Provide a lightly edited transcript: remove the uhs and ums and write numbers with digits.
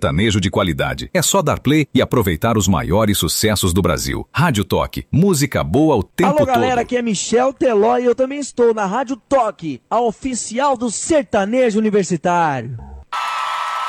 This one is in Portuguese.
sertanejo de qualidade. É só dar play e aproveitar os maiores sucessos do Brasil. Rádio Toque, música boa o tempo todo. Alô galera, aqui é Michel Teló e eu também estou na Rádio Toque, a oficial do sertanejo universitário.